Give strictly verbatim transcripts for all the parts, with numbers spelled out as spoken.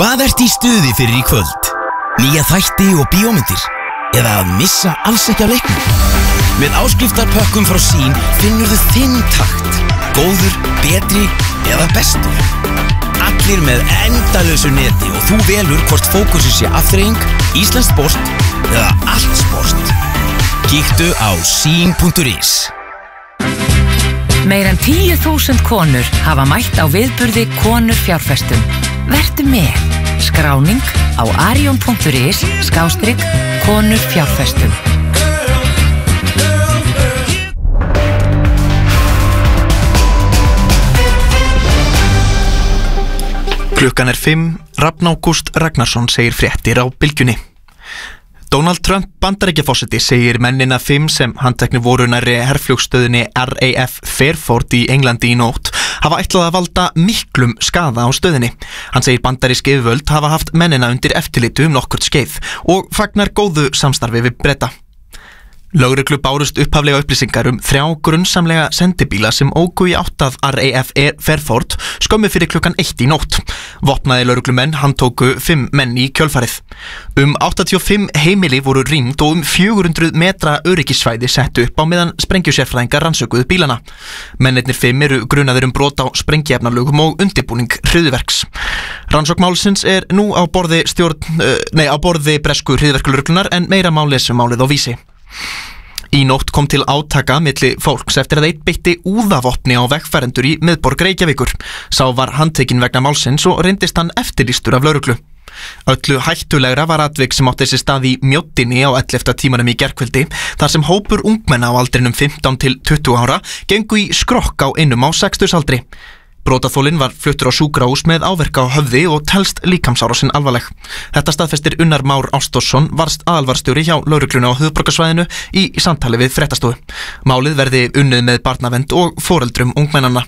Hvað ert í stuði fyrir í kvöld? Nýja þætti og bíómyndir? Eða að missa alls ekki á leiknum? Með áskriftarpökkum frá Sín finnur þú þinn takt. Góður, betri eða bestur. Allir með endalausu neti og þú velur hvort fókusið sé afþreying, íslenskt sport eða allt sport. Kíktu á sín punktur is. Meir en tíu þúsund konur hafa mætt á viðburði Konur fjárfestum. Vertu með. Skráning á arion punktur is skástrygg konur fjárfestum. Klukkan er fimm, Rafn Ágúst Ragnarsson segir fréttir á Bylgjunni. Donald Trump Bandaríkjaforseti segir mennina fimm sem handteknir voru nærri herflugstöðinni R A F Fairford í Englandi í nótt hafa ætlað að valda miklum skaða á stöðinni. Hann segir bandarísk yfirvöld hafa haft mennina undir eftirlitu um nokkurt skeið og fagnar góðu samstarfi við Breta. Lögreglu bárust upphaflega upplýsingar um þrjá grunnsamlega sendibíla sem óku í átt að R A F Fairford skömmu fyrir klukkan eitt í nótt. Vopnaði lögreglumenn handtóku fimm menn í kjölfarið. Um áttatíu og fimm heimili voru rýmd og um fjögur hundruð metra öryggissvæði settu upp á meðan sprengjusérfræðingar rannsökuðu bílana. Mennirnir fimm eru grunaðir um brot á sprengiefnalögum og undirbúning hryðjuverks. Rannsókn málsins er nú á borði stjórn, uh, nei, á borði bresku hryðjuverkulögreglunnar en meira má lesa um málið á Vísi. Í nótt kom til átaka milli fólks eftir að einn beitti úðavopni á vegfarendur í miðborg Reykjavíkur. Sá var handtekinn vegna málsins og reyndist hann eftirlýstur af lögreglu. Öllu hættulegra var atvik sem átti sér stað í Mjóddinni á ellefta tímanum í gærkvöldi, þar sem hópur ungmenna á aldrinum fimmtán til tuttugu ára gengu í skrokk á einum á sextugsaldri. Brotaþolinn var fluttur á sjúkrahús með áverka á höfði og telst líkamsárásin alvarleg. Þetta staðfestir Unnar Már Ástórsson, varst aðalvarstjóri hjá lögreglunni á höfuðborgarsvæðinu í samtali við fréttastofu. Málið verði unnið með barnavernd og foreldrum ungmennanna.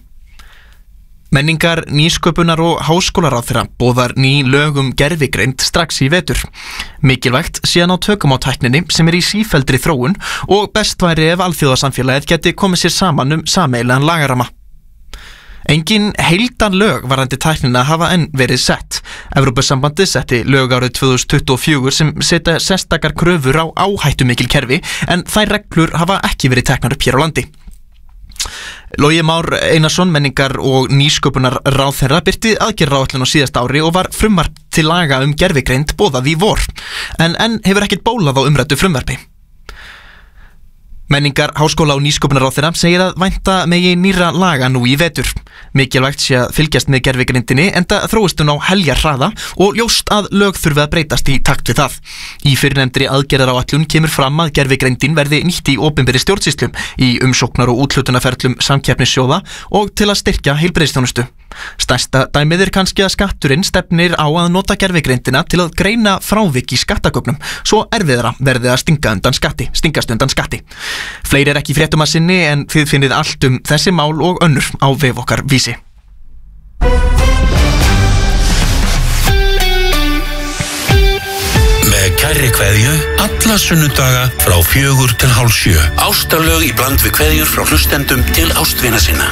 Menningar, nýsköpunar og háskólaráðherra boðar ný lög um gervigreind strax í vetur. Mikilvægt sé að ná tökum á tækninni sem er í sífelldri þróun og best væri ef alþjóðasamfélagið geti komið sér saman um sameiginlegan lagarama. Engin heildan lög varðandi tæknina hafa enn verið sett. Evrópusambandið setti lög árið tvö þúsund tuttugu og fjögur sem setja sérstakar kröfur á áhættumikil kerfi en þær reglur hafa ekki verið teknar upp hér á landi. Logi Már Einarsson, menningar og nýsköpunar ráðherra, birti aðgerðaráætlun á síðasta ári og var frumvarp til laga um gervigreind boðað í vor, en enn hefur ekkert bólað á umræddu frumvarpi. Menningar, háskóla og nýsköpunarráðherra segir að vænta megi nýrra laga nú í vetur. Mikilvægt sé að fylgjast með gervigreindinni enda þróist hún á heljar hraða og ljóst að lög þurfi að breytast í takt við það. Í fyrrnefndri aðgerðaráætlun kemur fram að gervigreindin verði nýtt í opinberri stjórnsýslum, í umsóknar og úthlutunarferlum samkeppnissjóða og til að styrkja heilbrigðisþjónustu. Stærsta dæmið er kannski að skatturinn stefnir á að nota gervigreindina til að greina frávik í skattakögnum, svo erfiðara verði að stinga undan skatti, stingast undan skatti. Fleiri er ekki fréttum að sinni en þið finnið allt um þessi mál og önnur á vef okkar Vísi. Með kærri kveðju alla sunnudaga frá fjögur til hálf sjö. Ástarlög í bland við kveðjur frá hlustendum til ástvina sinna.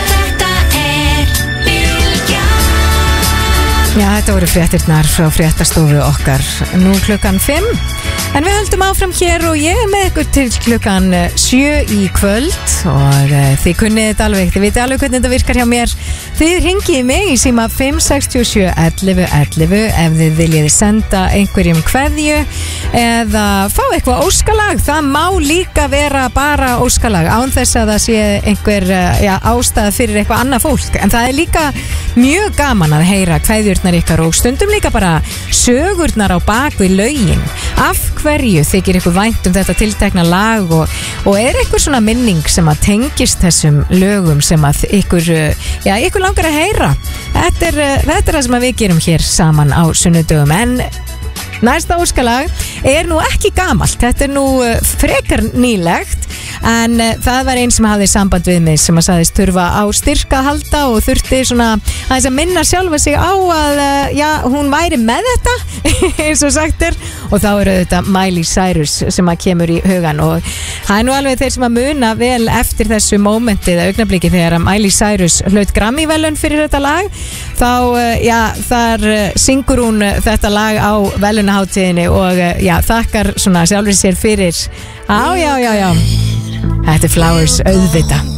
Já, þetta voru fréttirnar frá fréttastofu okkar nú klukkan fimm. En við höldum áfram hér og ég er með ykkur til klukkan sjö í kvöld og uh, þið kunnið þetta alveg, þið viti alveg hvernig þetta virkar hjá mér. Þið ringið mig í síma fimm sex sjö ellefu ellefu ef þið viljið senda einhverjum kveðju eða fá eitthvað óskalag. Það má líka vera bara óskalag án þess að það sé einhver uh, já, ástæða fyrir eitthvað annað fólk. En það er líka mjög gaman að heyra kveðjurnar ykkar og stundum líka bara sögurnar á bak við lögin. Af hverju þykir ykkur vænt um þetta tiltekna lag og, og er ykkur svona minning sem að tengist þessum lögum sem að ykkur, já, ykkur langar að heyra. Þetta er, þetta er það sem að við gerum hér saman á sunnudögum. En næsta óskalag er nú ekki gamalt, þetta er nú frekar nýlegt en uh, það var einn sem hafði samband við mig sem að sagðist þurfa á styrka að halda og þurfti svona aðeins að minna sjálfa sig á að uh, já, hún væri með þetta eins og sagt er, og þá eru þetta Miley Cyrus sem að kemur í hugan og það er nú alveg þeir sem að muna vel eftir þessu mómentið að augnabliki þegar að Miley Cyrus hlaut Grammy-verðlaun fyrir þetta lag þá, uh, já, þar uh, syngur hún uh, þetta lag á verðlaunaháttíðinni og uh, já, þakkar svona sjálfur sér fyrir á, já, já, já þetta er Flowers auðvita